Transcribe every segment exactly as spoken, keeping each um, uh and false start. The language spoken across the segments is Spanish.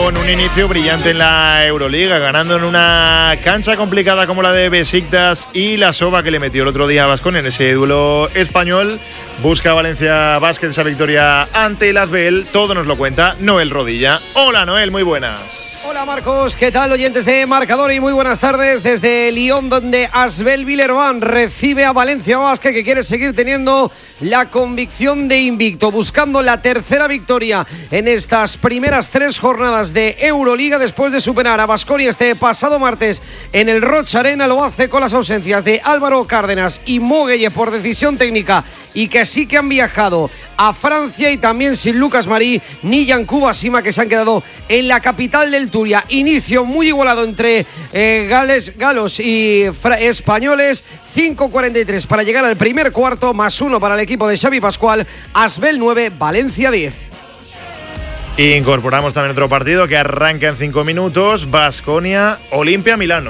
con un inicio brillante en la Euroliga, ganando en una cancha complicada como la de Besiktas, y la soba que le metió el otro día a Baskonia en ese duelo español. Busca Valencia Basket esa victoria ante el Asbel. Todo nos lo cuenta Noel Rodilla. Hola Noel, muy buenas. Hola Marcos, ¿qué tal oyentes de Marcador? Y muy buenas tardes desde Lyon, donde Asbel Villeurbanne recibe a Valencia Basket, que quiere seguir teniendo la convicción de invicto, buscando la tercera victoria en estas primeras tres jornadas de Euroliga, después de superar a Baskonia este pasado martes en el Roch Arena. Lo hace con las ausencias de Álvaro Cárdenas y Moguelle por decisión técnica, y que sí que han viajado a Francia, y también sin Lucas Marí ni Yankuba Sima, que se han quedado en la capital del Turia. Inicio muy igualado entre eh, gales, galos y fra- españoles. cinco cuarenta y tres para llegar al primer cuarto, más uno para el equipo de Xavi Pascual. Asbel nueve, Valencia diez. Incorporamos también otro partido que arranca en cinco minutos: Baskonia Olimpia Milano.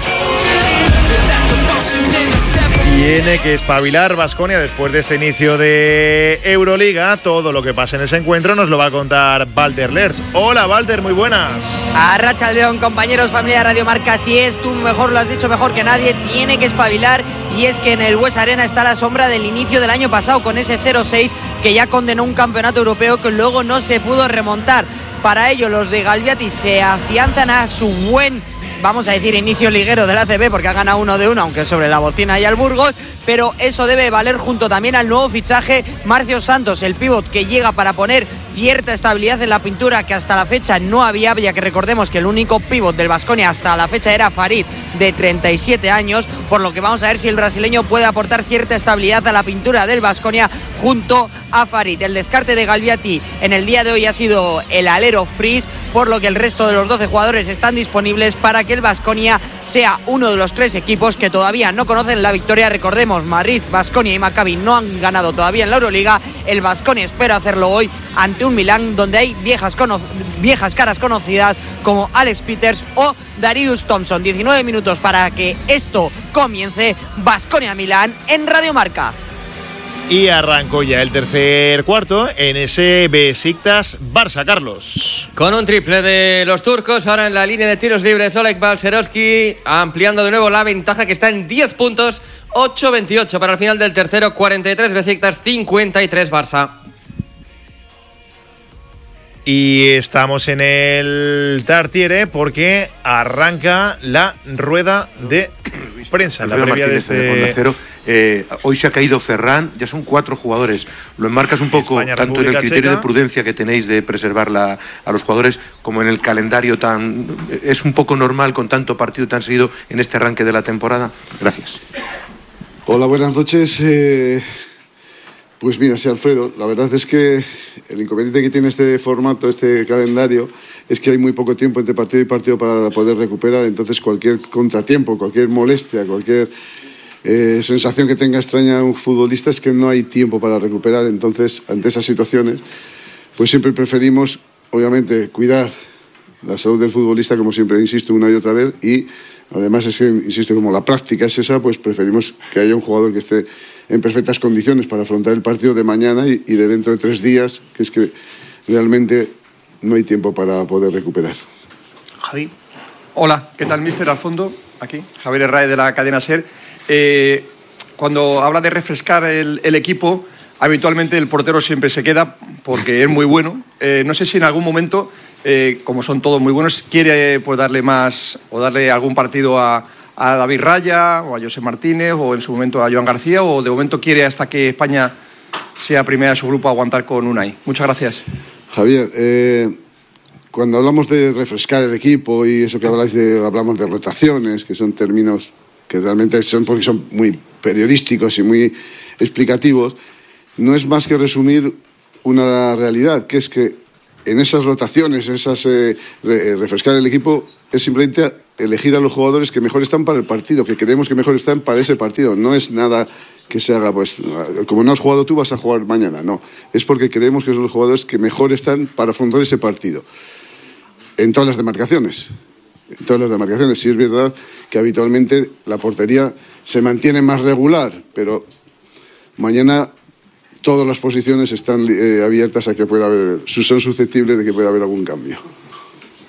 Tiene que espabilar Baskonia después de este inicio de Euroliga. Todo lo que pasa en ese encuentro nos lo va a contar Walter Lerch. Hola Walter, muy buenas. Arratsaldeon, compañeros, familia Radio Marca. Si es tú mejor, lo has dicho mejor que nadie, tiene que espabilar. Y es que en el Bues Arena está la sombra del inicio del año pasado, con ese cero seis que ya condenó un campeonato europeo que luego no se pudo remontar. Para ello, los de Galviati se afianzan a su buen, vamos a decir, inicio liguero del A C B, porque ha ganado uno de uno, aunque sobre la bocina y al Burgos, pero eso debe valer junto también al nuevo fichaje Marcio Santos, el pívot que llega para poner cierta estabilidad en la pintura que hasta la fecha no había, ya que recordemos que el único pívot del Baskonia hasta la fecha era Farid, de treinta y siete años, por lo que vamos a ver si el brasileño puede aportar cierta estabilidad a la pintura del Baskonia junto a Farid. El descarte de Galviati en el día de hoy ha sido el alero Fries, por lo que el resto de los doce jugadores están disponibles para que el Baskonia sea uno de los tres equipos que todavía no conocen la victoria. Recordemos, Madrid, Baskonia y Maccabi no han ganado todavía en la Euroliga. El Baskonia espera hacerlo hoy ante un Milán donde hay viejas, cono- viejas caras conocidas como Alex Peters o Darius Thompson. diecinueve minutos para que esto comience. Baskonia-Milán en Radio Marca. Y arrancó ya el tercer cuarto en ese Besiktas-Barça, Carlos. Con un triple de los turcos, ahora en la línea de tiros libres Oleg Balcerowski, ampliando de nuevo la ventaja, que está en diez puntos, ocho veintiocho para el final del tercero, cuarenta y tres Besiktas, cincuenta y tres Barça. Y estamos en el Tartiere porque arranca la rueda de prensa, la previa de este... Eh, hoy se ha caído Ferran, ya son cuatro jugadores. Lo enmarcas un poco España, tanto República en el criterio Checa. de prudencia que tenéis de preservar la, a los jugadores, como en el calendario tan... ¿Es un poco normal con tanto partido tan seguido en este arranque de la temporada? Gracias. Hola, buenas noches. Eh, pues mira, sí, Alfredo, la verdad es que el inconveniente que tiene este formato, este calendario, es que hay muy poco tiempo entre partido y partido para poder recuperar. Entonces cualquier contratiempo, cualquier molestia, cualquier... Eh, sensación que tenga extraña un futbolista es que no hay tiempo para recuperar. Entonces, ante esas situaciones, pues siempre preferimos, obviamente, cuidar la salud del futbolista, como siempre insisto una y otra vez, y además es que, insisto, como la práctica es esa, pues preferimos que haya un jugador que esté en perfectas condiciones para afrontar el partido de mañana y, y de dentro de tres días, que es que realmente no hay tiempo para poder recuperar. Javi. Hola, ¿qué tal, mister? Al fondo, aquí, Javier Herrera de la cadena SER. Eh, cuando habla de refrescar el, el equipo, habitualmente el portero siempre se queda porque es muy bueno. Eh, no sé si en algún momento, eh, como son todos muy buenos, quiere pues, darle más o darle algún partido a, a David Raya o a José Martínez o en su momento a Joan García, o de momento quiere hasta que España sea primera de su grupo aguantar con Unai. Muchas gracias. Javier, eh, cuando hablamos de refrescar el equipo y eso que habláis de, hablamos de rotaciones, que son términos que realmente son porque son muy periodísticos y muy explicativos, no es más que resumir una realidad, que es que en esas rotaciones, esas eh, re, refrescar el equipo, es simplemente elegir a los jugadores que mejor están para el partido, que creemos que mejor están para ese partido. No es nada que se haga, pues, como no has jugado tú, vas a jugar mañana. No, es porque creemos que son los jugadores que mejor están para afrontar ese partido. En todas las demarcaciones. En todas las demarcaciones. Sí es verdad que habitualmente la portería se mantiene más regular, pero mañana todas las posiciones están eh, abiertas a que pueda haber, son susceptibles de que pueda haber algún cambio.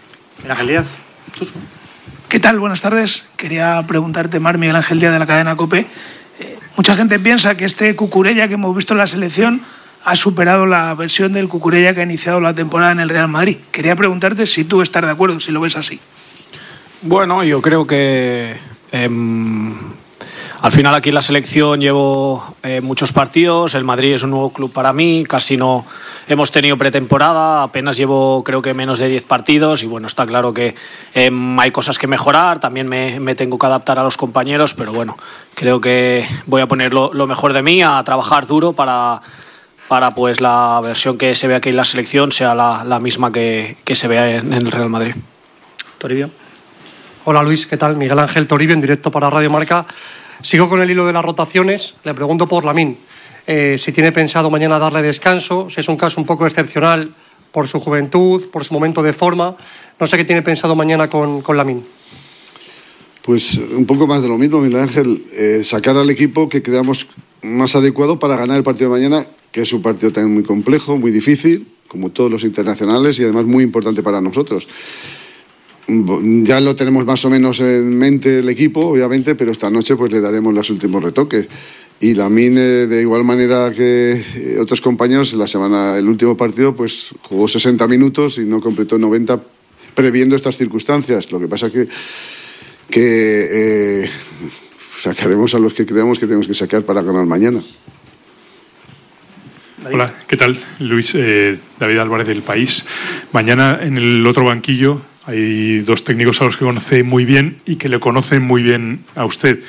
Miguel Ángel Díaz. ¿Qué tal? Buenas tardes. Quería preguntarte, Mar, Miguel Ángel Díaz de la cadena COPE. Eh, mucha gente piensa que este Cucurella que hemos visto en la selección ha superado la versión del Cucurella que ha iniciado la temporada en el Real Madrid. Quería preguntarte si tú estás de acuerdo, si lo ves así. Bueno, yo creo que eh, al final aquí en la selección llevo eh, muchos partidos. El Madrid es un nuevo club para mí, casi no hemos tenido pretemporada, apenas llevo creo que menos de diez partidos y bueno, está claro que eh, hay cosas que mejorar, también me, me tengo que adaptar a los compañeros, pero bueno, creo que voy a poner lo, lo mejor de mí, a trabajar duro para, para pues la versión que se ve aquí en la selección sea la, la misma que, que se vea en, en el Real Madrid. Toribio. Hola Luis, ¿qué tal? Miguel Ángel Toribio en directo para Radio Marca. Sigo con el hilo de las rotaciones, le pregunto por Lamine, eh, si tiene pensado mañana darle descanso, si es un caso un poco excepcional por su juventud, por su momento de forma, no sé qué tiene pensado mañana con, con Lamine. Pues un poco más de lo mismo, Miguel Ángel, eh, sacar al equipo que creamos más adecuado para ganar el partido de mañana, que es un partido también muy complejo, muy difícil, como todos los internacionales y además muy importante para nosotros. Ya lo tenemos más o menos en mente el equipo, obviamente, pero esta noche pues le daremos los últimos retoques. Y Lamine, de igual manera que otros compañeros, la semana, el último partido, pues jugó sesenta minutos y no completó noventa, previendo estas circunstancias. Lo que pasa que, que eh, sacaremos a los que creamos que tenemos que sacar para ganar mañana. Hola, ¿qué tal? Luis, eh, David Álvarez del País. Mañana en el otro banquillo hay dos técnicos a los que conoce muy bien y que le conocen muy bien a usted.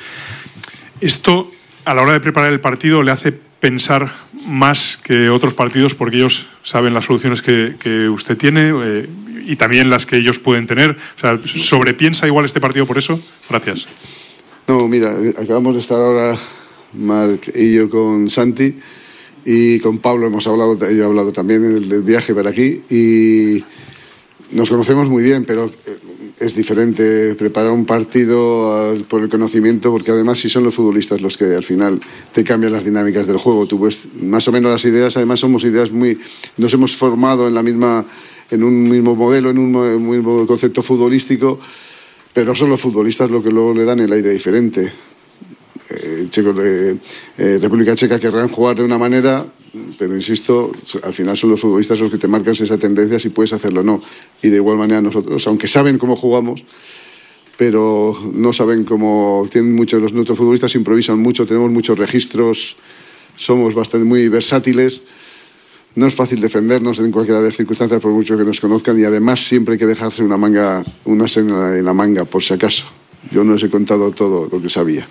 Esto, a la hora de preparar el partido, le hace pensar más que otros partidos porque ellos saben las soluciones que, que usted tiene eh, y también las que ellos pueden tener. O sea, ¿sobrepiensa igual este partido por eso? Gracias. No, mira, acabamos de estar ahora, Marc y yo, con Santi y con Pablo hemos hablado, yo he hablado también en el viaje para aquí y nos conocemos muy bien, pero es diferente preparar un partido por el conocimiento, porque además si son los futbolistas los que al final te cambian las dinámicas del juego. Tú pues más o menos las ideas, además somos ideas muy, nos hemos formado en la misma, en un mismo modelo, en un mismo concepto futbolístico, pero son los futbolistas los que luego le dan el aire diferente. Eh, Checo, eh, eh, República Checa querrán jugar de una manera, pero insisto, al final son los futbolistas los que te marcan esa tendencia si puedes hacerlo o no. Y de igual manera nosotros, aunque saben cómo jugamos, pero no saben cómo, tienen muchos, los nuestros futbolistas improvisan mucho, tenemos muchos registros, somos bastante muy versátiles. No es fácil defendernos en cualquiera de las circunstancias por mucho que nos conozcan y además siempre hay que dejarse una manga, una sena en la manga por si acaso. Yo no os he contado todo lo que sabía.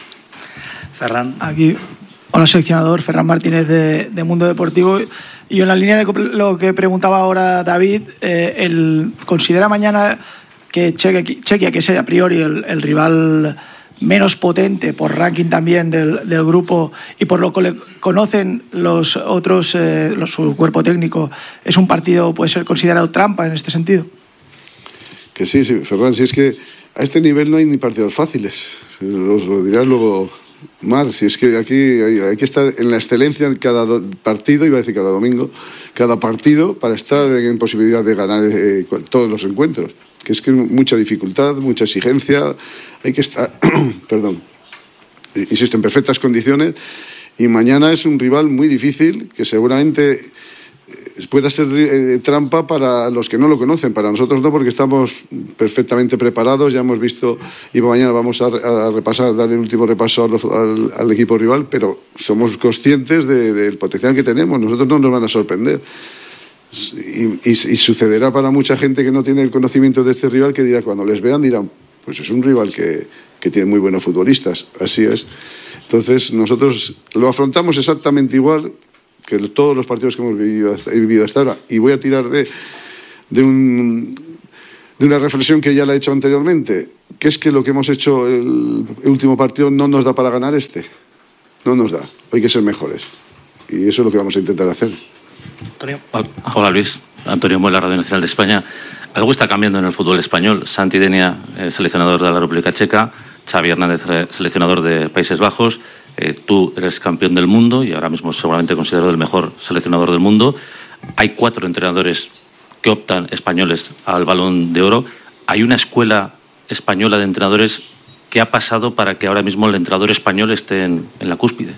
Ferran. Aquí, hola seleccionador, Ferran Martínez de, de Mundo Deportivo. Y yo en la línea de lo que preguntaba ahora David, eh, el, ¿considera mañana que Chequia, Chequia que es a priori el, el rival menos potente por ranking también del, del grupo y por lo que le conocen los otros, eh, los, su cuerpo técnico, es un partido, puede ser considerado trampa en este sentido? Que sí, sí, Ferran, si es que a este nivel no hay ni partidos fáciles, os lo dirás luego Mar, si es que aquí hay, hay que estar en la excelencia en cada do, partido, iba a decir cada domingo, cada partido para estar en posibilidad de ganar eh, todos los encuentros, que es que mucha dificultad, mucha exigencia, hay que estar, perdón, insisto, en perfectas condiciones y mañana es un rival muy difícil que seguramente pueda ser eh, trampa para los que no lo conocen, para nosotros no, porque estamos perfectamente preparados, ya hemos visto y mañana vamos a, a repasar, dar el último repaso al, al, al equipo rival, pero somos conscientes de, del potencial que tenemos, nosotros no nos van a sorprender. Y, y, y sucederá para mucha gente que no tiene el conocimiento de este rival, que dirá, cuando les vean dirán, pues es un rival que, que tiene muy buenos futbolistas, así es. Entonces nosotros lo afrontamos exactamente igual que todos los partidos que hemos vivido, he vivido hasta ahora, y voy a tirar de, de, un, de una reflexión que ya la he hecho anteriormente, que es que lo que hemos hecho el, el último partido no nos da para ganar este, no nos da, hay que ser mejores, y eso es lo que vamos a intentar hacer. Antonio. Hola Luis, Antonio Muela, Radio Nacional de España. Algo está cambiando en el fútbol español. Santi Denia, eh, seleccionador de la República Checa, Xavi Hernández, seleccionador de Países Bajos. Eh, tú eres campeón del mundo y ahora mismo seguramente considerado el mejor seleccionador del mundo. Hay cuatro entrenadores que optan, españoles, al Balón de Oro. ¿hay una escuela española de entrenadores? ¿Qué ha pasado para que ahora mismo el entrenador español esté en, en la cúspide?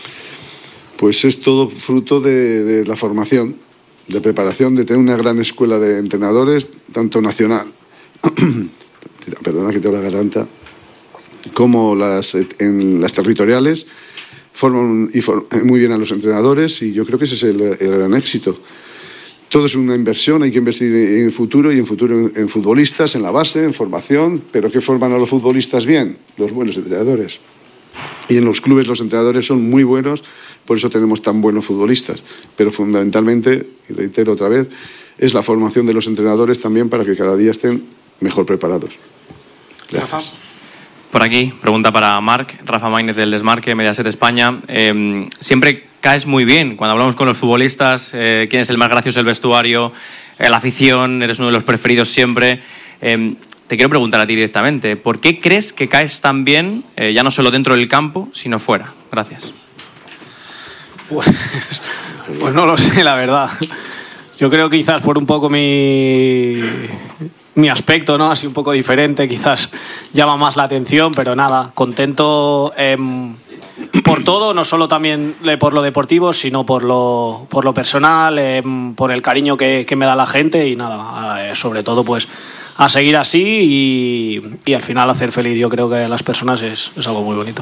Pues es todo fruto de, de la formación, de preparación, de tener una gran escuela de entrenadores, tanto nacional, perdona que tengo la garganta, como las, en las territoriales, forman y forman muy bien a los entrenadores, y yo creo que ese es el, el gran éxito. Todo es una inversión, hay que invertir en futuro y en futuro en, en futbolistas, en la base, en formación, pero ¿qué forman a los futbolistas bien? Los buenos entrenadores. Y en los clubes los entrenadores son muy buenos, por eso tenemos tan buenos futbolistas. Pero fundamentalmente, y reitero otra vez, es la formación de los entrenadores también para que cada día estén mejor preparados. Gracias. Por aquí, pregunta para Marc, Rafa Maínez del Desmarque, Mediaset España. Eh, siempre caes muy bien cuando hablamos con los futbolistas, eh, quién es el más gracioso del vestuario, eh, la afición, eres uno de los preferidos siempre. Eh, te quiero preguntar a ti directamente, ¿por qué crees que caes tan bien, eh, ya no solo dentro del campo, sino fuera? Gracias. Pues, pues no lo sé, la verdad. Yo creo que quizás por un poco mi... mi aspecto, ¿no? Así un poco diferente, quizás llama más la atención, pero nada, contento eh, por todo, no solo también por lo deportivo, sino por lo, por lo personal, eh, por el cariño que, que me da la gente y nada, eh, sobre todo pues a seguir así y, y al final hacer feliz, yo creo que a las personas es, es algo muy bonito.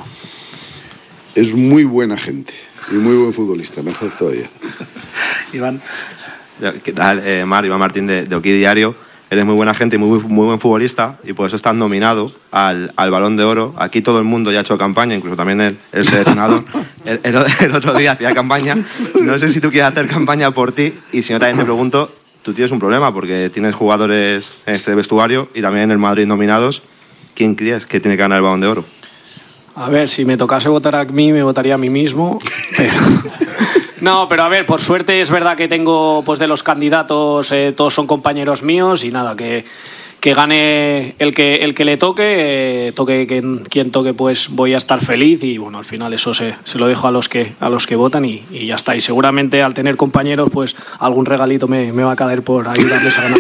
Es muy buena gente y muy buen futbolista, mejor todavía. Iván. ¿Qué tal? Eh, Mar, Iván Martín de, de Oquí Diario. Eres muy buena gente y muy, muy buen futbolista y por eso estás nominado al, al Balón de Oro. Aquí todo el mundo ya ha hecho campaña, incluso también el, el seleccionador. El, el, el otro día hacía campaña. No sé si tú quieres hacer campaña por ti y si no también te pregunto, tú tienes un problema porque tienes jugadores en este vestuario y también en el Madrid nominados. ¿Quién crees que tiene que ganar el Balón de Oro? A ver, si me tocase votar a mí, me votaría a mí mismo. Pero... No, pero a ver, por suerte es verdad que tengo, pues de los candidatos, eh, todos son compañeros míos y nada, que, que gane el que, el que le toque, eh, toque quien, quien toque, pues voy a estar feliz y bueno, al final eso se, se lo dejo a los que, a los que votan y, y ya está. Y seguramente al tener compañeros, pues algún regalito me, me va a caer por ayudarles a ganar.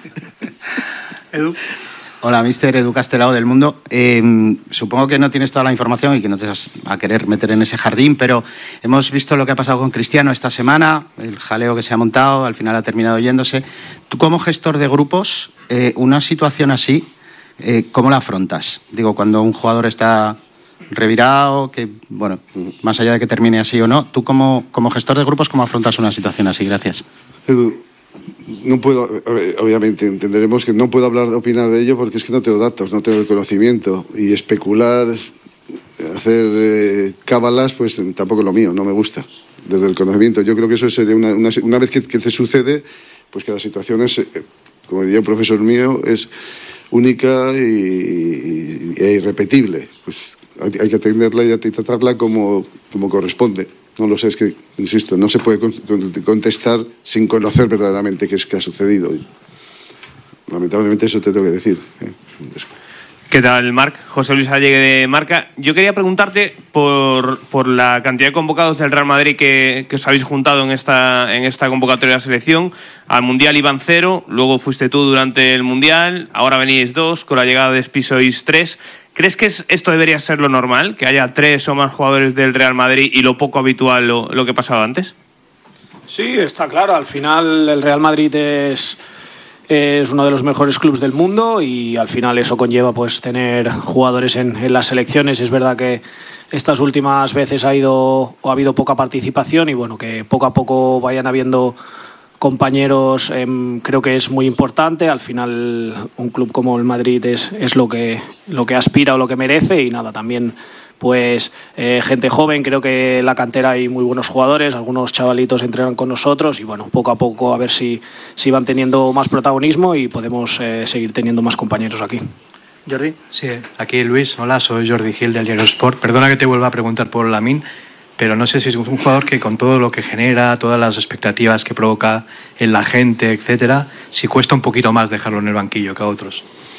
Edu. Hola, mister Edu Castelao del Mundo. Eh, supongo que no tienes toda la información y que no te vas a querer meter en ese jardín, pero hemos visto lo que ha pasado con Cristiano esta semana, el jaleo que se ha montado, al final ha terminado yéndose. Tú como gestor de grupos, eh, una situación así, eh, ¿cómo la afrontas? Digo, cuando un jugador está revirado, que, bueno, más allá de que termine así o no, tú como, como gestor de grupos, ¿cómo afrontas una situación así? Gracias. Edu, no puedo, obviamente entenderemos que no puedo hablar, opinar de ello porque es que no tengo datos, no tengo el conocimiento y especular, hacer eh, cábalas, pues tampoco es lo mío, no me gusta desde el conocimiento. Yo creo que eso sería una, una, una vez que, que te sucede, pues cada situación es, eh, como diría un profesor mío, es única y, y, e irrepetible. Pues hay, hay que atenderla y tratarla como, como corresponde. No lo sé, es que, insisto, no se puede contestar sin conocer verdaderamente qué es que ha sucedido. Lamentablemente eso te tengo que decir. ¿Qué tal, Marc? José Luis Allegue de Marca. Yo quería preguntarte por, por la cantidad de convocados del Real Madrid que, que os habéis juntado en esta, en esta convocatoria de la selección. Al Mundial iban cero, luego fuiste tú durante el Mundial, ahora venís dos, con la llegada de Spi sois tres. ¿Crees que es, esto debería ser lo normal? ¿Que haya tres o más jugadores del Real Madrid y lo poco habitual lo, lo que pasaba antes? Sí, está claro. Al final el Real Madrid es, es uno de los mejores clubes del mundo y al final eso conlleva pues tener jugadores en, en las selecciones. Es verdad que estas últimas veces ha, ido, o ha habido poca participación y bueno, que poco a poco vayan habiendo compañeros, eh, creo que es muy importante. Al final un club como el Madrid es, es lo que, lo que aspira o lo que merece y nada, también pues eh, gente joven, creo que en la cantera hay muy buenos jugadores, algunos chavalitos entrenan con nosotros y bueno, poco a poco a ver si, si van teniendo más protagonismo y podemos eh, seguir teniendo más compañeros aquí. Jordi. Sí, aquí Luis, hola, soy Jordi Gil del Diario Sport. Perdona que te vuelva a preguntar por Lamine, pero no sé si es un jugador que con todo lo que genera, todas las expectativas que provoca en la gente, etcétera, si cuesta un poquito más dejarlo en el banquillo que a otros.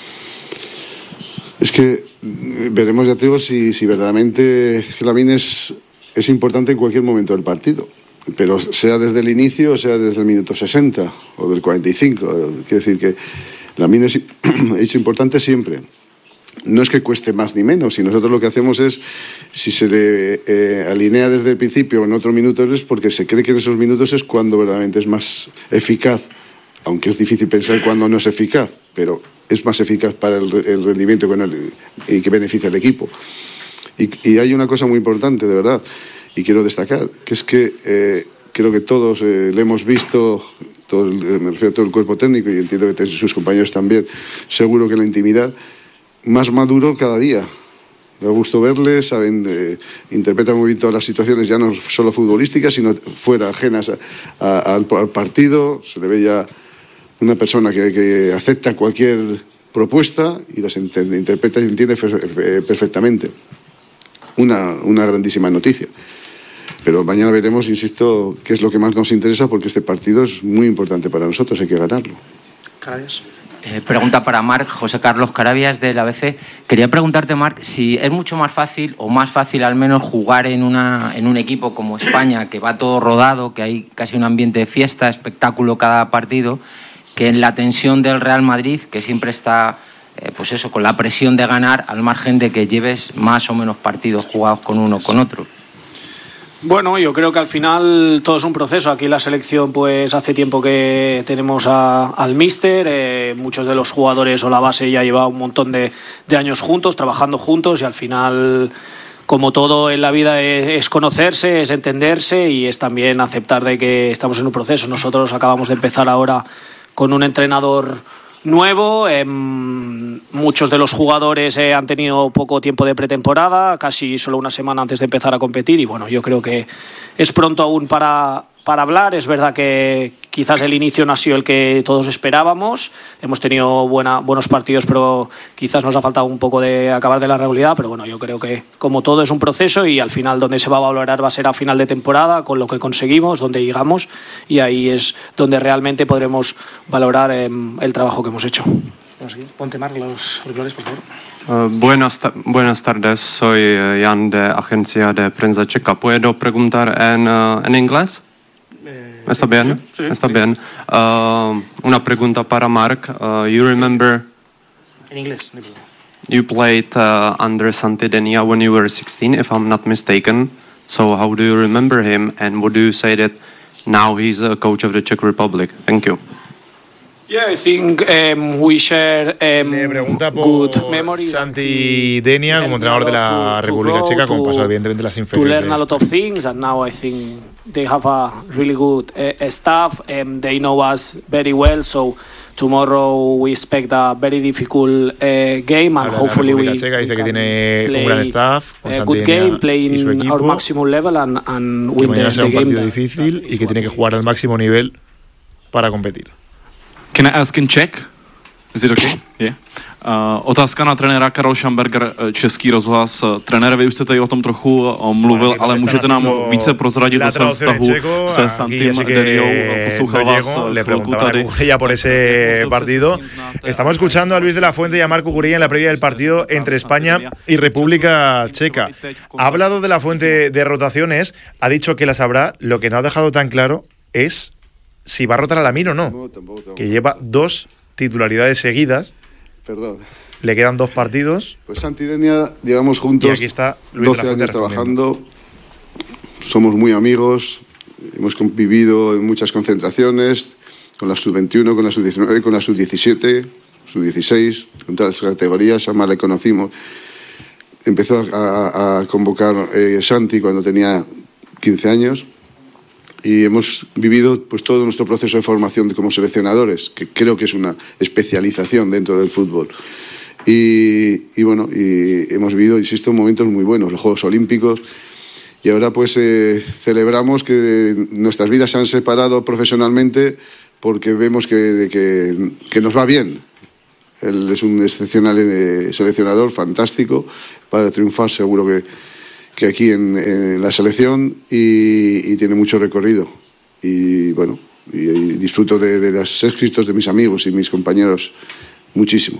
Es que veremos, ya te digo, si, si verdaderamente es que Lamine es, es importante en cualquier momento del partido, pero sea desde el inicio o sea desde el minuto sesenta o del cuarenta y cinco. Quiero decir que Lamine es, es importante siempre. No es que cueste más ni menos, y nosotros lo que hacemos es, si se le eh, alinea desde el principio en otros minutos, es porque se cree que en esos minutos es cuando verdaderamente es más eficaz, aunque es difícil pensar cuándo no es eficaz, pero es más eficaz para el, el rendimiento con el, y que beneficia al equipo. Y, y hay una cosa muy importante, de verdad, y quiero destacar, que es que eh, creo que todos eh, le hemos visto, todo, me refiero a todo el cuerpo técnico, y entiendo que sus compañeros también, seguro que en la intimidad, más maduro cada día. Da gusto verles, saben, eh, interpretan muy bien todas las situaciones, ya no solo futbolísticas, sino fuera, ajenas a, a, al, al partido. Se le ve ya una persona que, que acepta cualquier propuesta y las entiende, interpreta y entiende perfectamente. Una, una grandísima noticia. Pero mañana veremos, insisto, qué es lo que más nos interesa, porque este partido es muy importante para nosotros, hay que ganarlo. Gracias. Eh, pregunta para Marc, José Carlos Carabias del A B C. Quería preguntarte, Marc, si es mucho más fácil, o más fácil al menos, jugar en, una, en un equipo como España, que va todo rodado, que hay casi un ambiente de fiesta, espectáculo cada partido, que en la tensión del Real Madrid, que siempre está, eh, pues eso, con la presión de ganar, al margen de que lleves más o menos partidos jugados con uno o con otro. Bueno, yo creo que al final todo es un proceso. Aquí la selección, pues hace tiempo que tenemos a, al míster, eh, muchos de los jugadores o la base ya lleva un montón de, de años juntos, trabajando juntos, y al final, como todo en la vida, es, es conocerse, es entenderse y es también aceptar de que estamos en un proceso. Nosotros acabamos de empezar ahora con un entrenador nuevo, eh, muchos de los jugadores eh, han tenido poco tiempo de pretemporada, casi solo una semana antes de empezar a competir, y bueno, yo creo que es pronto aún para, para hablar. Es verdad que quizás el inicio no ha sido el que todos esperábamos, hemos tenido buena, buenos partidos, pero quizás nos ha faltado un poco de acabar de la regularidad, pero bueno, yo creo que como todo es un proceso, y al final donde se va a valorar va a ser a final de temporada, con lo que conseguimos, donde llegamos, y ahí es donde realmente podremos valorar eh, el trabajo que hemos hecho. Ponte, Marc, los auriculares, por favor. Uh, buenas, ta buenas tardes, soy uh, Jan de Agencia de Prensa Checa. ¿Puedo preguntar en, uh, en inglés? Está bien, sí, está sí. bien. Uh, una pregunta para Marc. Uh, you remember? En inglés. You played uh, under Santidenia when you were sixteen, if I'm not mistaken. So how do you remember him, and would you say that now he's a coach of the Czech Republic? Thank you. Yeah, I think um, we share um, Le pregunta por good memories. Santi Denia, como entrenador de la to, República to Checa, como to, pasó evidentemente las to inferiores. learn a lot of things, and now I think they have a really good uh, staff, and they know us very well, so tomorrow we expect a very difficult uh, game, and hopefully we, we Checa dice can que tiene play un gran staff, con a Santi good Denia game, playing our maximum level and, and win the, the un game. partido difícil y que tiene que jugar al máximo nivel para competir. Can I ask in Czech? Is it okay? Yeah. Uh, otázka na trenéra Karol Schamberger, Český rozhlas. Trenére, vy už jste tady o tom trochu mluvil, ale můžete nám více prozradit o svém vztahu se Santim Deniou? Poslouchal vás chvilku tady. Ya por ese partido. Estamos escuchando a Luis de la Fuente y a Marco Curella en la previa del partido entre España y República Checa. Ha hablado de la fuente de rotaciones, ha dicho que las habrá. Lo que no ha dejado tan claro es si va a rotar a Lamine o no, que lleva dos titularidades seguidas. Perdón. Le quedan dos partidos. Pues Santi Denia llevamos juntos y aquí está Luis doce años trabajando. Somos muy amigos. Hemos convivido en muchas concentraciones con la sub veintiuno, con la sub diecinueve, con la sub diecisiete, sub dieciséis, con todas las categorías. Además le conocimos. Empezó a, a convocar eh, Santi cuando tenía quince años. Y hemos vivido pues todo nuestro proceso de formación como seleccionadores, que creo que es una especialización dentro del fútbol. Y, y bueno, y hemos vivido, insisto, momentos muy buenos, los Juegos Olímpicos, y ahora pues eh, celebramos que nuestras vidas se han separado profesionalmente porque vemos que, que, que nos va bien. Él es un excepcional eh, seleccionador, fantástico, para triunfar seguro que que aquí en, en la selección y, y tiene mucho recorrido. Y bueno, y, y disfruto de, de los éxitos de mis amigos y mis compañeros muchísimo.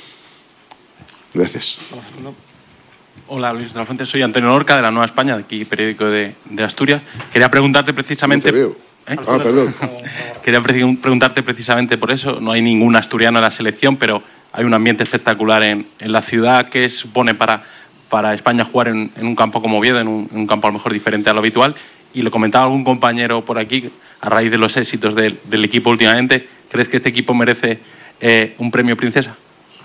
Gracias. Hola, Luis de la Fuente, soy Antonio Lorca de La Nueva España, de aquí periódico de, de Asturias. Quería preguntarte precisamente... No te veo. ¿Eh? Ah, perdón. Quería pre- preguntarte precisamente por eso. No hay ningún asturiano en la selección, pero hay un ambiente espectacular en, en la ciudad. ¿Qué supone para, para España jugar en, en un campo como Oviedo, en un, en un campo a lo mejor diferente a lo habitual? Y lo comentaba algún compañero por aquí, a raíz de los éxitos del, del equipo últimamente, ¿crees que este equipo merece eh, un premio Princesa?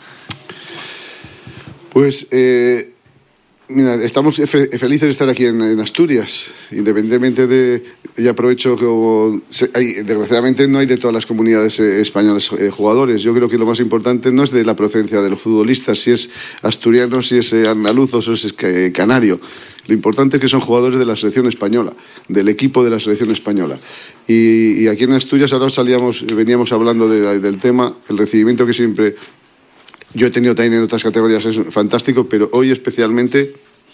Pues, eh, mira, estamos fe- felices de estar aquí en, en Asturias, independientemente de... Y aprovecho que se, hay, desgraciadamente no hay de todas las comunidades eh, españolas eh, jugadores. Yo creo que lo más importante no es de la procedencia de los futbolistas, si es asturiano, si es eh, andaluz o si es eh, canario. Lo importante es que son jugadores de la selección española, del equipo de la selección española. Y, y aquí en Asturias ahora salíamos, veníamos hablando de, del tema, el recibimiento que siempre... Yo he tenido también en otras categorías, es fantástico, pero hoy especialmente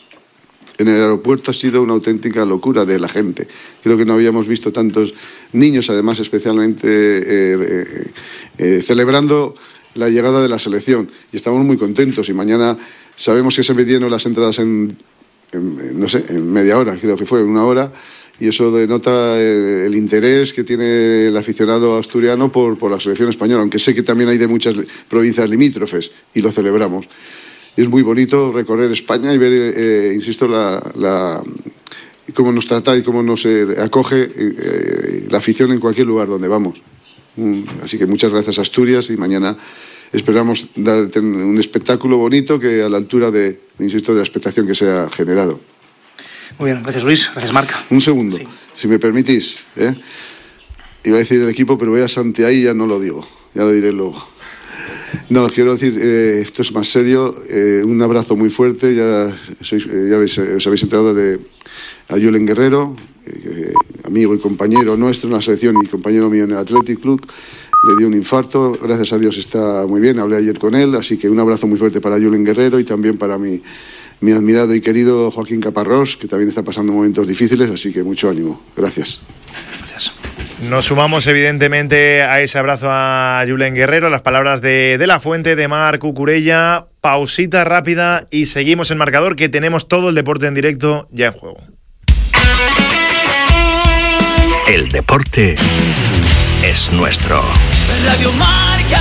en el aeropuerto ha sido una auténtica locura de la gente. Creo que no habíamos visto tantos niños, además, especialmente eh, eh, eh, celebrando la llegada de la selección. Y estamos muy contentos y mañana sabemos que se vendieron las entradas en, en, no sé, en media hora, creo que fue, en una hora. Y eso denota el, el interés que tiene el aficionado asturiano por, por la selección española, aunque sé que también hay de muchas provincias limítrofes y lo celebramos. Y es muy bonito recorrer España y ver, eh, insisto, la, la, cómo nos trata y cómo nos eh, acoge eh, la afición en cualquier lugar donde vamos. Mm, así que muchas gracias, Asturias, y mañana esperamos dar un espectáculo bonito que a la altura de, insisto, de la expectación que se ha generado. Muy bien, gracias Luis, gracias Marca. Un segundo, sí. Si me permitís. ¿eh? Iba a decir el equipo, pero voy a Santi ahí y ya no lo digo, ya lo diré luego. No, quiero decir, eh, esto es más serio, eh, un abrazo muy fuerte, ya, sois, eh, ya habéis, os habéis enterado de a Julen Guerrero, eh, amigo y compañero nuestro en la selección y compañero mío en el Athletic Club. Le dio un infarto, gracias a Dios está muy bien, hablé ayer con él, así que un abrazo muy fuerte para Julen Guerrero y también para mi... mi admirado y querido Joaquín Caparrós, que también está pasando momentos difíciles, así que mucho ánimo. Gracias. Gracias. Nos sumamos evidentemente a ese abrazo a Julen Guerrero, las palabras de, de la fuente de Marc Cucurella. Pausita rápida y seguimos el marcador, que tenemos todo el deporte en directo ya en juego. El deporte es nuestro. Radio Marca.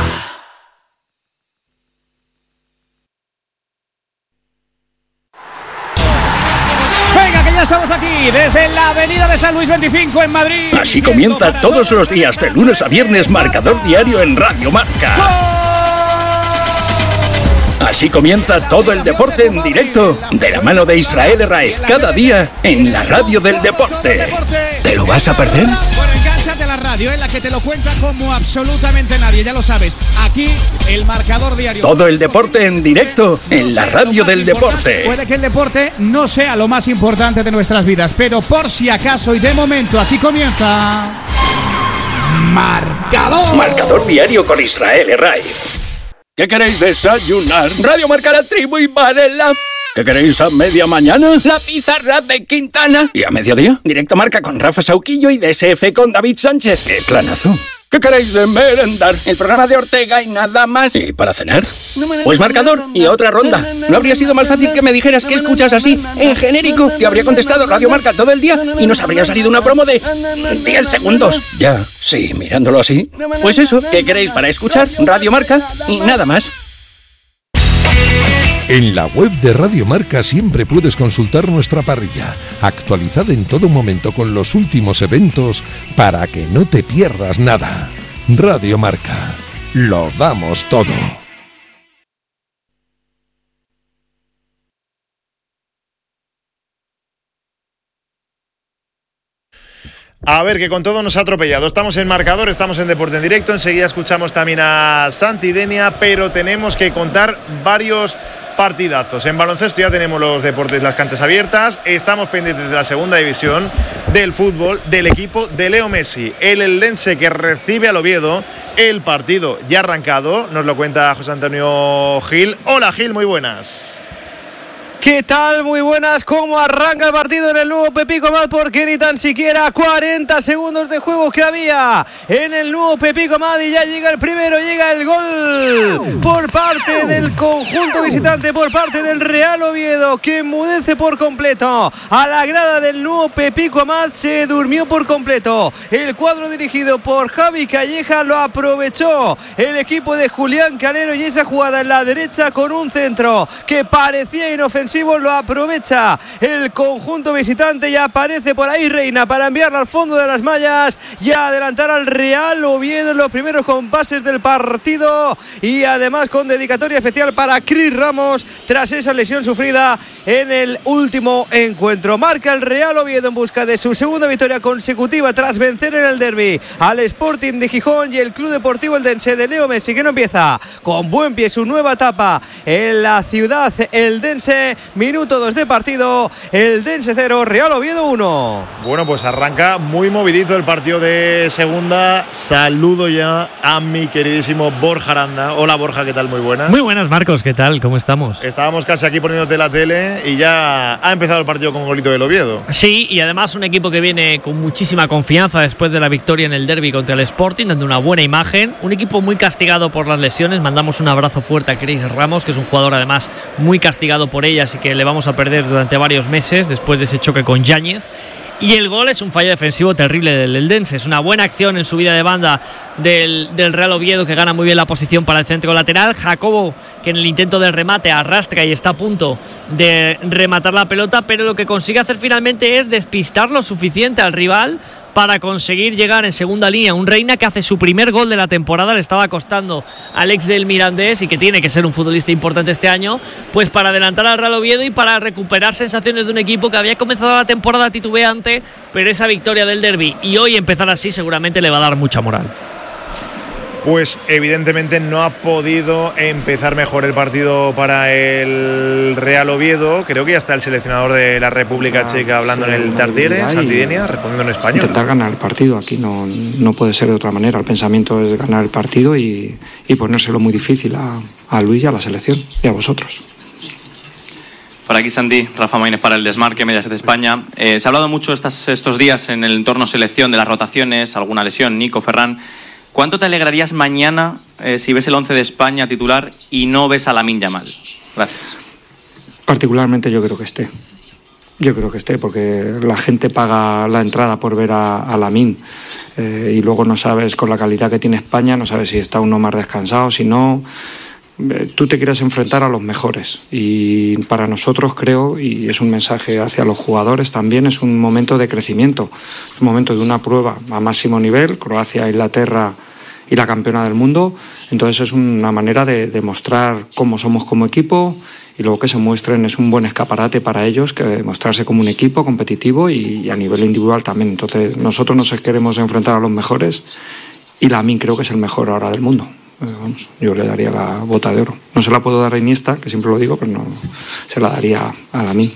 Ya estamos aquí desde la avenida de San Luis veinticinco en Madrid. Así comienza todos los días de lunes a viernes Marcador Diario en Radio Marca. Así comienza todo el deporte en directo de la mano de Israel Herráez cada día en la radio del deporte. ¿Te lo vas a perder? Bueno, engánchate a la radio, en la que te lo cuenta como absolutamente nadie, ya lo sabes. Aquí el Marcador Diario. Todo el deporte en directo en la radio del deporte. Puede que el deporte no sea lo más importante de nuestras vidas, pero por si acaso y de momento aquí comienza Marcador. Marcador Diario con Israel Herráez. ¿Qué queréis desayunar? Radio Marca, La Tribu y Varela. ¿Qué queréis a media mañana? La pizarra de Quintana. ¿Y a mediodía? Directo Marca con Rafa Sauquillo y D S F con David Sánchez. ¡Qué planazo! ¿Qué queréis de merendar? El programa de Ortega y nada más. ¿Y para cenar? Pues Marcador y otra ronda. ¿No habría sido más fácil que me dijeras que escuchas así, en genérico? Te habría contestado Radio Marca todo el día y nos habría salido una promo de diez segundos. Ya, sí, mirándolo así. Pues eso, ¿qué queréis para escuchar? Radio Marca y nada más. En la web de Radio Marca siempre puedes consultar nuestra parrilla, actualizada en todo momento con los últimos eventos para que no te pierdas nada. Radio Marca, lo damos todo. A ver, que con todo nos ha atropellado. Estamos en Marcador, estamos en Deporte en Directo. Enseguida escuchamos también a Santi Denia, pero tenemos que contar varios partidazos. En baloncesto ya tenemos los deportes, las canchas abiertas. Estamos pendientes de la segunda división, del fútbol, del equipo de Leo Messi, el Eldense, que recibe al Oviedo. El partido ya arrancado, nos lo cuenta José Antonio Gil. Hola Gil, muy buenas. ¿Qué tal? Muy buenas. ¿Cómo arranca el partido en el nuevo Pepico Mat? Porque ni tan siquiera cuarenta segundos de juego que había en el nuevo Pepico Mat y ya llega el primero, llega el gol por Pablo parte del conjunto visitante, por parte del Real Oviedo, que enmudece por completo a la grada del nuevo Pepico Amat. Se durmió por completo el cuadro dirigido por Javi Calleja. Lo aprovechó el equipo de Julián Canero, y esa jugada en la derecha con un centro que parecía inofensivo lo aprovecha el conjunto visitante, y aparece por ahí Reina para enviarla al fondo de las mallas y adelantar al Real Oviedo en los primeros compases del partido, y además con dedicatoria especial para Cris Ramos tras esa lesión sufrida en el último encuentro. Marca el Real Oviedo en busca de su segunda victoria consecutiva tras vencer en el derbi al Sporting de Gijón, y el Club Deportivo Eldense de Leo Messi, que no empieza con buen pie su nueva etapa en la ciudad eldense. Minuto dos de partido, Eldense cero, Real Oviedo uno. Bueno, pues arranca muy movidito el partido de segunda. Saludo ya a mi queridísimo Borja Aranda. Hola Borja, ¿qué tal? Muy buenas. Muy buenas, Marcos, ¿qué tal? ¿Cómo estamos? Estábamos casi aquí poniéndote la tele y ya ha empezado el partido con golito del Oviedo. Sí, y además un equipo que viene con muchísima confianza después de la victoria en el derbi contra el Sporting, dando una buena imagen. Un equipo muy castigado por las lesiones. Mandamos un abrazo fuerte a Cris Ramos, que es un jugador además muy castigado por ellas y que le vamos a perder durante varios meses después de ese choque con Yáñez. Y el gol es un fallo defensivo terrible del Eldense. Es una buena acción en subida de banda del, del Real Oviedo, que gana muy bien la posición para el centro lateral. Jacobo, que en el intento del remate arrastra y está a punto de rematar la pelota, pero lo que consigue hacer finalmente es despistar lo suficiente al rival para conseguir llegar en segunda línea. Un Reina que hace su primer gol de la temporada, le estaba costando al ex del Mirandés y que tiene que ser un futbolista importante este año, pues para adelantar al Real Oviedo y para recuperar sensaciones de un equipo que había comenzado la temporada titubeante, pero esa victoria del derbi y hoy empezar así seguramente le va a dar mucha moral. Pues evidentemente no ha podido empezar mejor el partido para el Real Oviedo. Creo que ya está el seleccionador de la República Checa hablando en el Tartiere, Santidenia, respondiendo en español. Intentar ganar el partido, aquí no, no puede ser de otra manera. El pensamiento es ganar el partido y, y ponérselo muy difícil a, a Luis y a la selección y a vosotros. Por aquí Santi, Rafa Maínez para el Desmarque, Mediaset de España. Eh, se ha hablado mucho estas, estos días en el entorno selección de las rotaciones, alguna lesión, Nico, Ferran. ¿Cuánto te alegrarías mañana eh, si ves el once de España titular y no ves a Lamine Yamal? Gracias. Particularmente yo creo que esté. Yo creo que esté, porque la gente paga la entrada por ver a, a Lamine. Eh, y luego no sabes, con la calidad que tiene España, no sabes si está uno más descansado, si no. Eh, tú te quieres enfrentar a los mejores. Y para nosotros creo, y es un mensaje hacia los jugadores también, es un momento de crecimiento. Es un momento de una prueba a máximo nivel, Croacia, Inglaterra y la campeona del mundo. Entonces es una manera de demostrar cómo somos como equipo, y luego que se muestren es un buen escaparate para ellos, que mostrarse como un equipo competitivo y, y a nivel individual también. Entonces nosotros nos queremos enfrentar a los mejores, y Lamine creo que es el mejor ahora del mundo. Eh, vamos, yo le daría la bota de oro. No se la puedo dar a Iniesta, que siempre lo digo, pero no, se la daría a Lamine.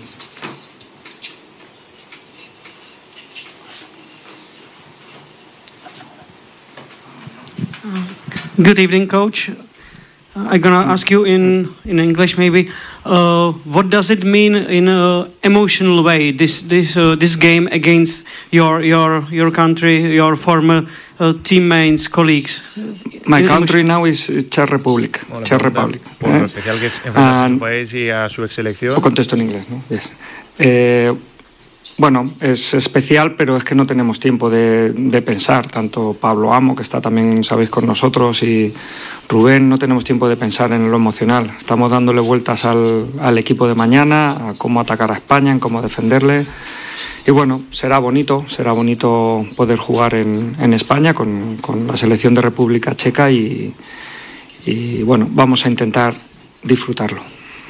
Good evening, Coach. I'm going to ask you in, in English maybe, uh, what does it mean in an emotional way, this this uh, this game against your your your country, your former uh, teammates, colleagues? My country now is Czech Republic. Bueno, Czech Republic. Por eh? lo especial que es enfrentarse a su país y a su ex selección. Lo contesto en inglés, ¿no? Yes. Eh, Bueno, es especial, pero es que no tenemos tiempo de, de pensar. Tanto Pablo Amo, que está también, sabéis, con nosotros, y Rubén, no tenemos tiempo de pensar en lo emocional. Estamos dándole vueltas al, al equipo de mañana, a cómo atacar a España, en cómo defenderle. Y bueno, será bonito, será bonito poder jugar en, en España con, con la selección de República Checa y, y bueno, vamos a intentar disfrutarlo.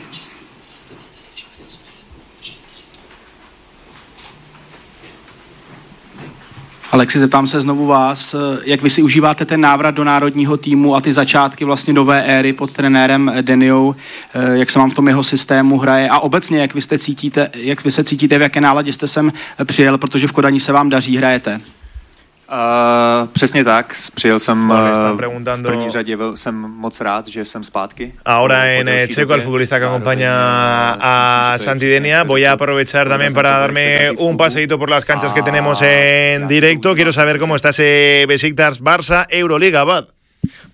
Alexi, zeptám se znovu vás, jak vy si užíváte ten návrat do národního týmu a ty začátky vlastně nové éry pod trenérem Deniou, jak se vám v tom jeho systému hraje a obecně, jak vy, jste cítíte, jak vy se cítíte, v jaké náladě jste sem přijel, protože v Kodani se vám daří, hrajete? Uh, přesně tak, přijel jsem Vale, uh, v první řadě, jsem moc rád, že jsem zpátky. Ahora en Checo, el futbolista que acompaña a Santidenia. Voy a aprovechar también para darme un paseíto por las canchas que tenemos en directo. Quiero saber cómo está ese Besiktas Barça Euroliga, Bad.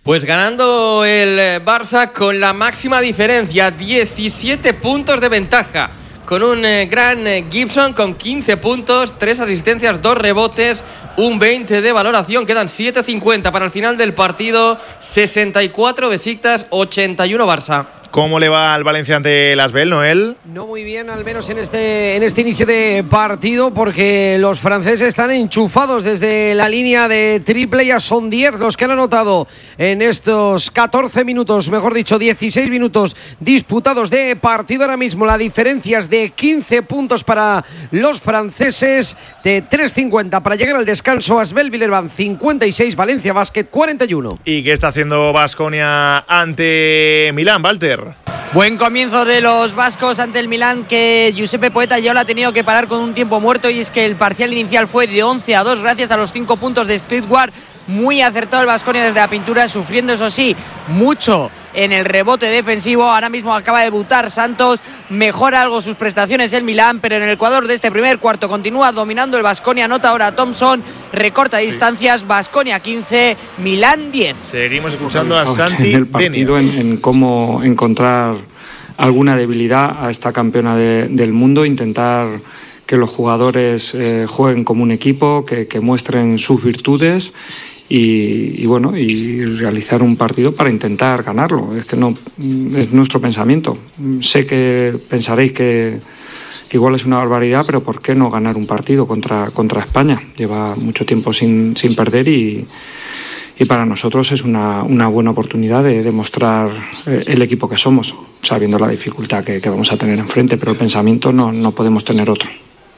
Pues ganando el Barça con la máxima diferencia, diecisiete puntos de ventaja, con un gran Gibson con quince puntos, tres asistencias, dos rebotes, un veinte de valoración. Quedan siete cincuenta para el final del partido, sesenta y cuatro Besiktas, ochenta y uno Barça. ¿Cómo le va al Valencia ante el Asbel, Noel? No muy bien, al menos en este, en este inicio de partido, porque los franceses están enchufados desde la línea de triple. Ya son diez los que han anotado en estos catorce minutos, mejor dicho, dieciséis minutos disputados de partido. Ahora mismo la diferencia es de quince puntos para los franceses, de tres cincuenta para llegar al descanso. Asbel Villerban cincuenta y seis, Valencia Basket cuarenta y uno. ¿Y qué está haciendo Baskonia ante Milán, Walter? Buen comienzo de los vascos ante el Milán, que Giuseppe Poeta ya lo ha tenido que parar con un tiempo muerto, y es que el parcial inicial fue de once a dos gracias a los cinco puntos de Stuttgart. Muy acertado el Baskonia desde la pintura, sufriendo eso sí mucho en el rebote defensivo. Ahora mismo acaba de debutar Santos, mejora algo sus prestaciones el Milán, pero en el Ecuador de este primer cuarto continúa dominando el Baskonia. Anota ahora Thompson, recorta distancias. Baskonia quince, Milán diez. Seguimos escuchando a Santi en el partido, en, en cómo encontrar alguna debilidad a esta campeona de, del mundo, intentar que los jugadores eh, jueguen como un equipo, que, que muestren sus virtudes. Y, y bueno, y realizar un partido para intentar ganarlo. Es que no es nuestro pensamiento. Sé que pensaréis que, que igual es una barbaridad, pero ¿por qué no ganar un partido contra, contra España? Lleva mucho tiempo sin, sin perder y, y para nosotros es una, una buena oportunidad de demostrar el equipo que somos, sabiendo la dificultad que, que vamos a tener enfrente, pero el pensamiento no, no podemos tener otro.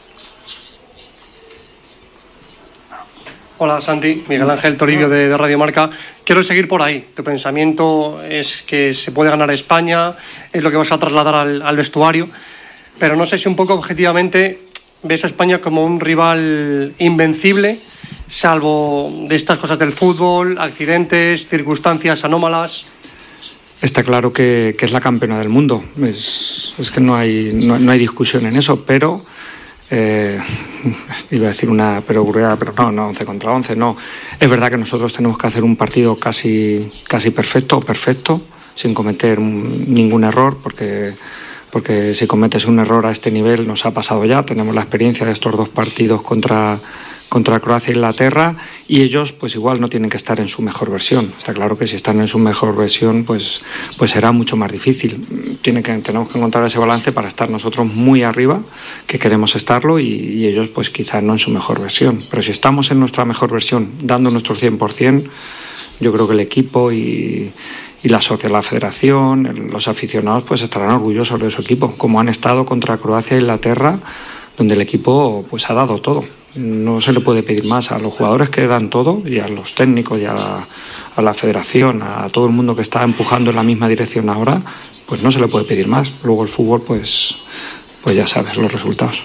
Hola Santi, Miguel Ángel Toribio de, de Radio Marca. Quiero seguir por ahí. Tu pensamiento es que se puede ganar a España, es lo que vas a trasladar al, al vestuario, pero no sé si un poco objetivamente ves a España como un rival invencible, salvo de estas cosas del fútbol, accidentes, circunstancias anómalas. Está claro que, que es la campeona del mundo, es, es que no hay, no, no hay discusión en eso, pero... Eh, iba a decir una perogrullada, pero no, no, once contra once, no. Es verdad que nosotros tenemos que hacer un partido casi, casi perfecto, perfecto, sin cometer ningún error, porque, porque si cometes un error a este nivel, nos ha pasado ya, tenemos la experiencia de estos dos partidos contra, contra Croacia e Inglaterra, y ellos pues igual no tienen que estar en su mejor versión. Está claro que si están en su mejor versión, pues, pues será mucho más difícil. Tiene que, tenemos que encontrar ese balance para estar nosotros muy arriba, que queremos estarlo, y, y ellos pues quizás no en su mejor versión. Pero si estamos en nuestra mejor versión, dando nuestro cien por ciento, yo creo que el equipo y, y la sociedad, la federación, los aficionados pues estarán orgullosos de su equipo, como han estado contra Croacia e Inglaterra, donde el equipo pues ha dado todo. No se le puede pedir más a los jugadores que dan todo, y a los técnicos y a la, a la federación, a todo el mundo que está empujando en la misma dirección ahora, pues no se le puede pedir más. Luego el fútbol, pues, pues ya sabes los resultados.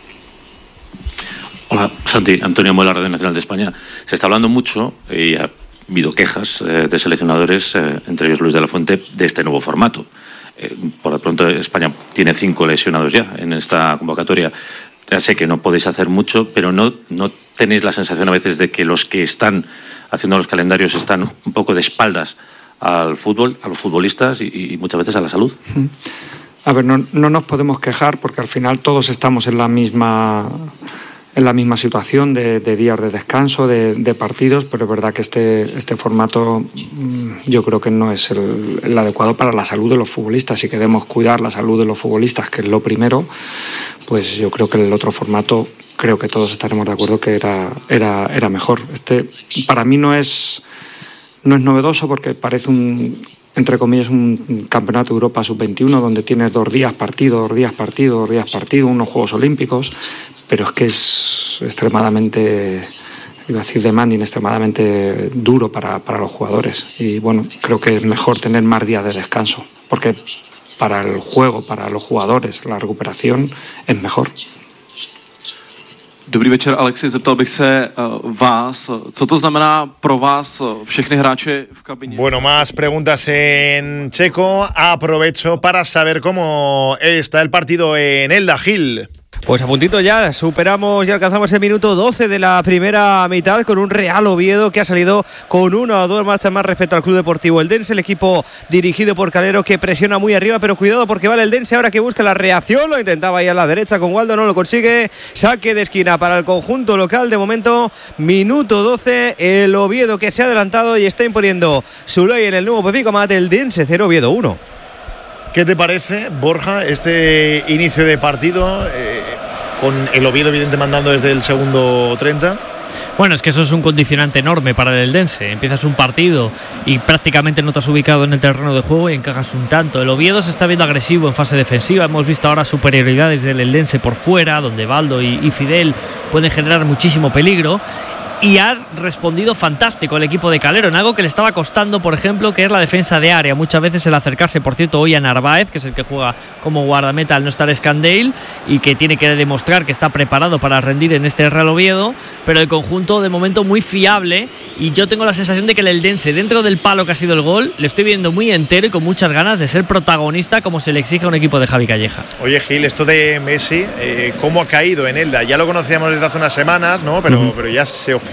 Hola, Santi, Antonio Mola, Radio Nacional de España. Se está hablando mucho, y ha habido quejas eh, de seleccionadores, eh, entre ellos Luis de la Fuente, de este nuevo formato. Eh, por lo pronto España tiene cinco lesionados ya en esta convocatoria. Ya sé que no podéis hacer mucho, pero no, no tenéis la sensación a veces de que los que están haciendo los calendarios están un poco de espaldas al fútbol, a los futbolistas y, y muchas veces a la salud. A ver, no, no nos podemos quejar porque al final todos estamos en la misma, en la misma situación de, de días de descanso, de, de partidos, pero es verdad que este, este formato yo creo que no es el, el adecuado para la salud de los futbolistas. Si queremos cuidar la salud de los futbolistas, que es lo primero, pues yo creo que el otro formato, creo que todos estaremos de acuerdo que era, era, era mejor. Este para mí no es, no es novedoso porque parece un, entre comillas, un campeonato de Europa sub veintiuno donde tienes dos días partido, dos días partido, dos días partido, unos Juegos Olímpicos, pero es que es extremadamente, iba a decir demanding, extremadamente duro para, para los jugadores. Y bueno, creo que es mejor tener más días de descanso, porque para el juego, para los jugadores, la recuperación es mejor. Dobrý večer, Alexi, zeptal bych se uh, vás, co to znamená pro vás všechny hráče v kabině? Bueno, más preguntas en checo. Aprovecho para saber cómo está el partido en Elda, Gil. Pues a puntito ya, superamos y alcanzamos el minuto doce de la primera mitad con un Real Oviedo que ha salido con una o dos marchas más respecto al Club Deportivo Eldense, el equipo dirigido por Calero que presiona muy arriba, pero cuidado porque vale el Eldense ahora que busca la reacción, lo intentaba ir a la derecha con Waldo, no lo consigue, saque de esquina para el conjunto local, de momento minuto doce, el Oviedo que se ha adelantado y está imponiendo su ley en el nuevo Pepico Mate, el Eldense cero, Oviedo uno. ¿Qué te parece, Borja, este inicio de partido eh, con el Oviedo evidente mandando desde el segundo treinta? Bueno, es que eso es un condicionante enorme para el Eldense. Empiezas un partido y prácticamente no te has ubicado en el terreno de juego y encajas un tanto. El Oviedo se está viendo agresivo en fase defensiva. Hemos visto ahora superioridades del Eldense por fuera, donde Baldo y, y Fidel pueden generar muchísimo peligro. Y ha respondido fantástico el equipo de Calero en algo que le estaba costando, por ejemplo, que es la defensa de área. Muchas veces el acercarse, por cierto, hoy a Narváez, que es el que juega como guardameta al no estar Scandale y que tiene que demostrar que está preparado para rendir en este Real Oviedo, pero el conjunto de momento muy fiable y yo tengo la sensación de que el Eldense, dentro del palo que ha sido el gol, le estoy viendo muy entero y con muchas ganas de ser protagonista como se le exige a un equipo de Javi Calleja. Oye, Gil, esto de Messi, eh, ¿cómo ha caído en Elda? Ya lo conocíamos desde hace unas semanas, ¿no? Pero, uh-huh. pero ya se oficial.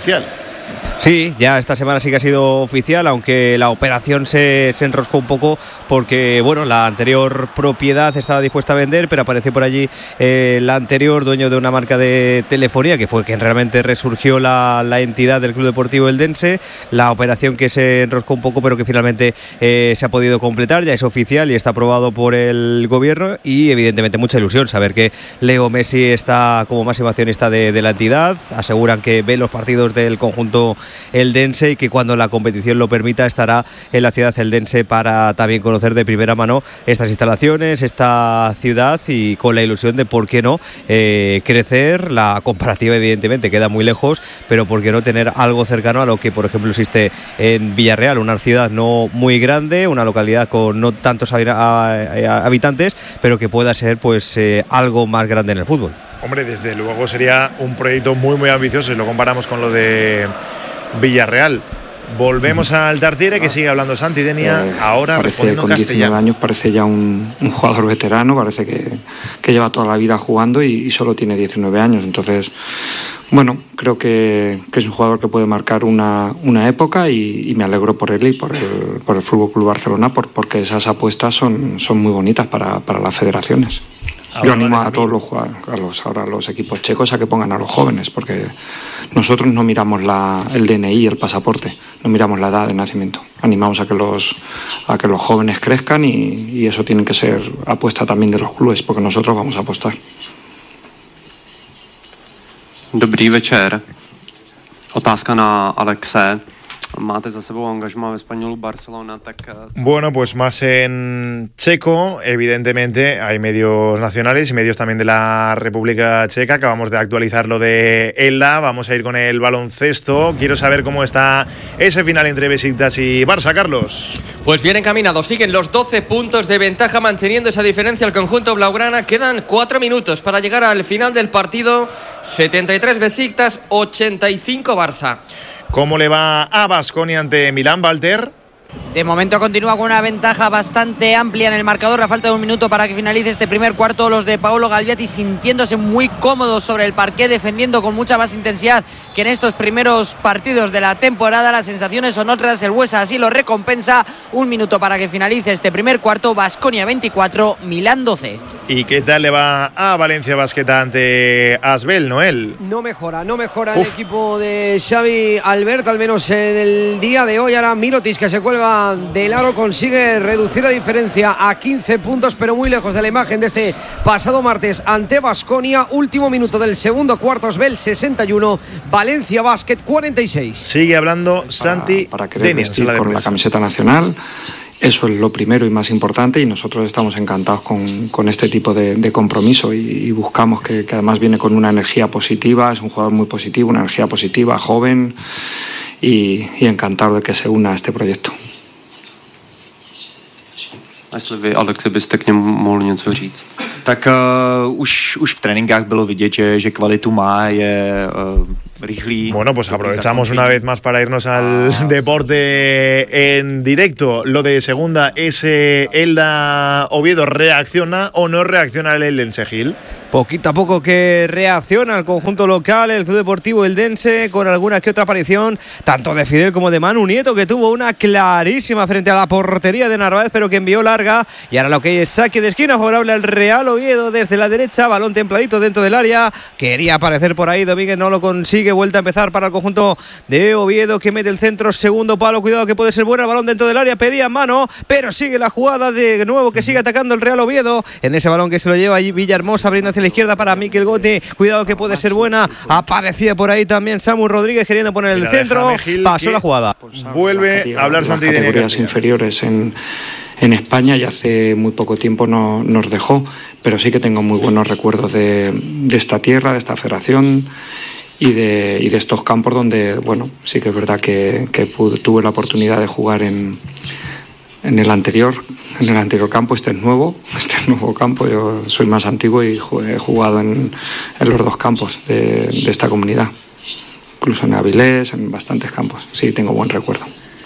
Sí, ya esta semana sí que ha sido oficial, aunque la operación se, se enroscó un poco porque, bueno, la anterior propiedad estaba dispuesta a vender, pero apareció por allí eh, la anterior dueño de una marca de telefonía, que fue quien realmente resurgió la, la entidad del Club Deportivo Eldense. La operación que se enroscó un poco, pero que finalmente eh, se ha podido completar, ya es oficial y está aprobado por el gobierno y evidentemente mucha ilusión saber que Leo Messi está como máximo accionista de, de la entidad. Aseguran que ve los partidos del conjunto eldense y que cuando la competición lo permita estará en la ciudad eldense para también conocer de primera mano estas instalaciones, esta ciudad y con la ilusión de por qué no eh, crecer. La comparativa evidentemente queda muy lejos, pero por qué no tener algo cercano a lo que por ejemplo existe en Villarreal, una ciudad no muy grande, una localidad con no tantos habitantes, pero que pueda ser pues eh, algo más grande en el fútbol. Hombre, desde luego sería un proyecto muy muy ambicioso si lo comparamos con lo de Villarreal. Volvemos al Tartiere, que sigue hablando Santi Denia, eh, ahora parece con diecinueve años, parece ya un, un jugador veterano, parece que, que lleva toda la vida jugando y, y solo tiene diecinueve años, entonces bueno, creo que, que es un jugador que puede marcar una, una época y, y me alegro por él y por el, por el F C Barcelona por, porque esas apuestas son, son muy bonitas para, para las federaciones. Yo animo a todos los, a los, ahora a los equipos checos a que pongan a los jóvenes, porque nosotros no miramos la, el D N I, el pasaporte, no miramos la edad de nacimiento. Animamos a que los, a que los jóvenes crezcan y, y eso tiene que ser apuesta también de los clubes, porque nosotros vamos a apostar. Dobrý večer. Otázka na Alexe. Máte za sebou angažmá ve Español Barcelona, tak... Bueno, pues más en checo, evidentemente hay medios nacionales y medios también de la República Checa. Acabamos de actualizar lo de Elda, vamos a ir con el baloncesto. Quiero saber cómo está ese final entre Besiktas y Barça, Carlos. Pues bien encaminado, siguen los doce puntos de ventaja, manteniendo esa diferencia al conjunto blaugrana. Quedan cuatro minutos para llegar al final del partido. setenta y tres Besiktas, ochenta y cinco Barça. ¿Cómo le va a Baskonia ante Milán, Walter? De momento continúa con una ventaja bastante amplia en el marcador. A falta de un minuto para que finalice este primer cuarto. Los de Paolo Galviati sintiéndose muy cómodos sobre el parqué, defendiendo con mucha más intensidad que en estos primeros partidos de la temporada. Las sensaciones son otras, el Huesa así lo recompensa. Un minuto para que finalice este primer cuarto. Baskonia veinticuatro, Milán doce. ¿Y qué tal le va a Valencia Basket ante Asbel, Noel? No mejora, no mejora Uf. el equipo de Xavi Albert, al menos en el día de hoy. Ahora Mirotic, que se cuelga del aro, consigue reducir la diferencia a quince puntos, pero muy lejos de la imagen de este pasado martes ante Baskonia. Último minuto del segundo cuarto, Asbel sesenta y uno, Valencia Basket cuarenta y seis. Sigue hablando Santi para, para querer vestir la con la camiseta nacional. Eso es lo primero y más importante, y nosotros estamos encantados con, con este tipo de, de compromiso y, y buscamos que, que además viene con una energía positiva. Es un jugador muy positivo, una energía positiva, joven, y, y encantado de que se una a este proyecto. Jestli vy, Alexe, byste k němu mohl něco říct. Tak uh, už, už v tréninkách bylo vidět, že, že kvalitu má, je uh, rychlý. Bueno, pues aprovechamos una vez más para irnos al ah, deporte en directo. Lo de segunda, ese Elda Oviedo, ¿reacciona o no reacciona el Eldense, Gil? poquito a poco que reacciona el conjunto local, el Club Deportivo Eldense, con alguna que otra aparición, tanto de Fidel como de Manu Nieto, que tuvo una clarísima frente a la portería de Narváez, pero que envió larga. Y ahora lo que es saque de esquina favorable al Real Oviedo desde la derecha, balón templadito dentro del área, quería aparecer por ahí, Domínguez no lo consigue, vuelta a empezar para el conjunto de Oviedo, que mete el centro, segundo palo, cuidado que puede ser bueno, el balón dentro del área, pedía mano, pero sigue la jugada de nuevo, que sigue atacando el Real Oviedo, en ese balón que se lo lleva Villahermosa, abriendo hacia la izquierda para Miquel Gote, cuidado que puede ser buena, aparecía por ahí también Samu Rodríguez queriendo poner el centro, pasó la jugada. Vuelve a hablar Santi Denia. Las categorías inferiores en, en España, y hace muy poco tiempo no, nos dejó, pero sí que tengo muy buenos recuerdos de, de esta tierra, de esta federación y de, y de estos campos donde, bueno, sí que es verdad que, que pude, tuve la oportunidad de jugar en, en el anterior en el anterior campo. Este es nuevo, este es nuevo campo, yo soy más antiguo y he jugado en, en los dos campos de, de esta comunidad, incluso en Avilés, en bastantes campos, sí, tengo buen recuerdo.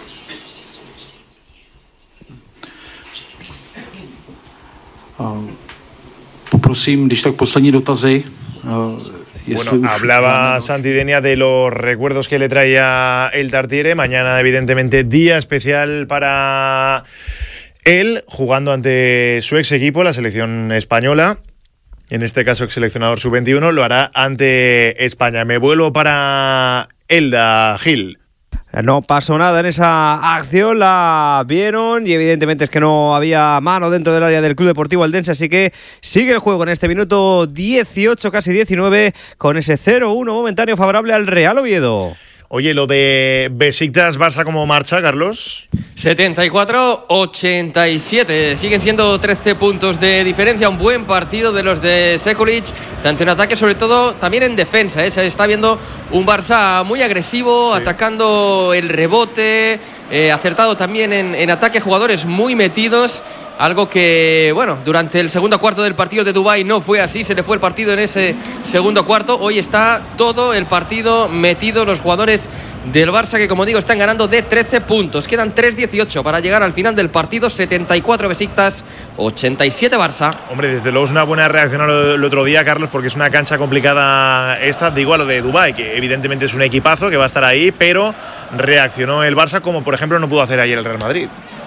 Poprosím, když tak poslední dotazy. Bueno, hablaba Santi Denia de los recuerdos que le traía el Tartiere. Mañana, evidentemente, día especial para él, jugando ante su ex equipo, la selección española. En este caso, ex seleccionador sub veintiuno, lo hará ante España. Me vuelvo para Elda, Gil. No pasó nada en esa acción, la vieron y evidentemente es que no había mano dentro del área del Club Deportivo Eldense, así que sigue el juego en este minuto dieciocho, casi diecinueve, con ese cero uno momentáneo favorable al Real Oviedo. Oye, lo de Besiktas Barça, ¿cómo marcha, Carlos? setenta y cuatro a ochenta y siete. Siguen siendo trece puntos de diferencia. Un buen partido de los de Sekulic, tanto en ataque, sobre todo también en defensa, ¿eh? Se está viendo un Barça muy agresivo, sí, atacando el rebote, eh, acertado también en, en ataque, jugadores muy metidos. Algo que, bueno, durante el segundo cuarto del partido de Dubái no fue así, se le fue el partido en ese segundo cuarto. Hoy está todo el partido metido, los jugadores del Barça, que como digo están ganando de trece puntos. Quedan tres dieciocho para llegar al final del partido. setenta y cuatro Besiktas, ochenta y siete Barça. Hombre, desde luego es una buena reacción el otro día, Carlos, porque es una cancha complicada esta, digo a lo de Dubái, que evidentemente es un equipazo que va a estar ahí, pero reaccionó el Barça como por ejemplo no pudo hacer ayer el Real Madrid.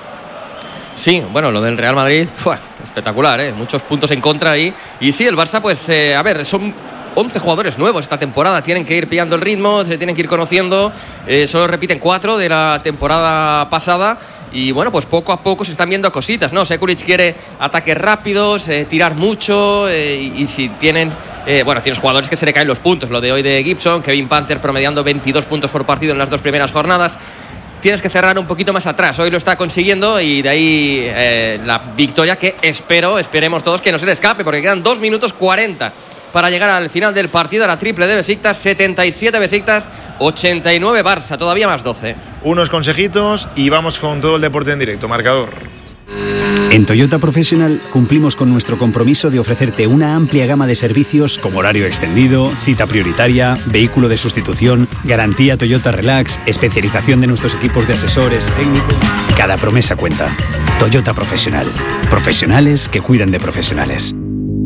Sí, bueno, lo del Real Madrid, ¡fua!, espectacular, ¿eh? Muchos puntos en contra ahí. Y sí, el Barça, pues, eh, a ver, son once jugadores nuevos esta temporada. Tienen que ir pillando el ritmo, se tienen que ir conociendo. Eh, solo repiten cuatro de la temporada pasada. Y bueno, pues poco a poco se están viendo cositas, ¿no? Sekulic quiere ataques rápidos, eh, tirar mucho. Eh, y, y si tienen, eh, bueno, tienes jugadores que se le caen los puntos. Lo de hoy de Gibson, Kevin Panther promediando veintidós puntos por partido en las dos primeras jornadas. Tienes que cerrar un poquito más atrás. Hoy lo está consiguiendo y de ahí eh, la victoria que espero, esperemos todos que no se le escape, porque quedan dos minutos cuarenta para llegar al final del partido. La triple de Besiktas, setenta y siete Besiktas, ochenta y nueve Barça, todavía más doce. Unos consejitos y vamos con todo el deporte en directo. Marcador. En Toyota Professional cumplimos con nuestro compromiso de ofrecerte una amplia gama de servicios como horario extendido, cita prioritaria, vehículo de sustitución, garantía Toyota Relax, especialización de nuestros equipos de asesores técnicos. Cada promesa cuenta. Toyota Professional. Profesionales que cuidan de profesionales.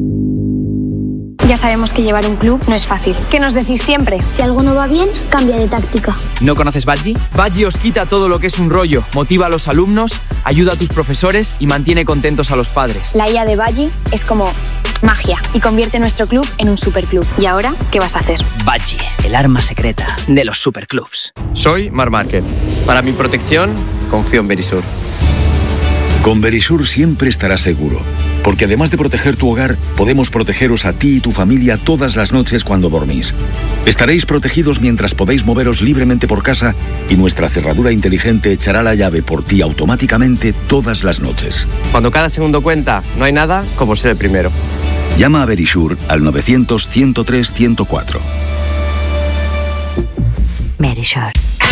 Ya sabemos que llevar un club no es fácil. ¿Qué nos decís siempre? Si algo no va bien, cambia de táctica. ¿No conoces Badgie? Badgie os quita todo lo que es un rollo, motiva a los alumnos, ayuda a tus profesores y mantiene contentos a los padres. La I A de Badgie es como magia y convierte nuestro club en un superclub. ¿Y ahora qué vas a hacer? Badgie, el arma secreta de los superclubs. Soy Marc Márquez. Para mi protección, confío en Verisur. Con Verisur siempre estarás seguro, porque además de proteger tu hogar, podemos protegeros a ti y tu familia todas las noches cuando dormís. Estaréis protegidos mientras podéis moveros libremente por casa y nuestra cerradura inteligente echará la llave por ti automáticamente todas las noches. Cuando cada segundo cuenta, no hay nada como ser el primero. Llama a Verisur al novecientos, ciento tres, ciento cuatro. Verisur.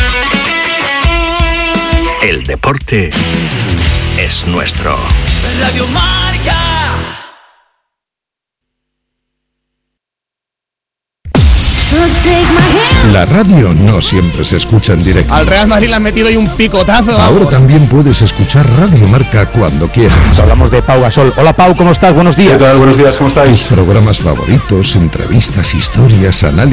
El deporte es nuestro. Radio Marca. La radio no siempre se escucha en directo. Al Real Madrid le han metido ahí un picotazo. Ahora también puedes escuchar Radio Marca cuando quieras. Hablamos de Pau Gasol. Hola Pau, ¿cómo estás? Buenos días. ¿Qué tal? Buenos días, ¿cómo estáis? Tus programas favoritos, entrevistas, historias, análisis.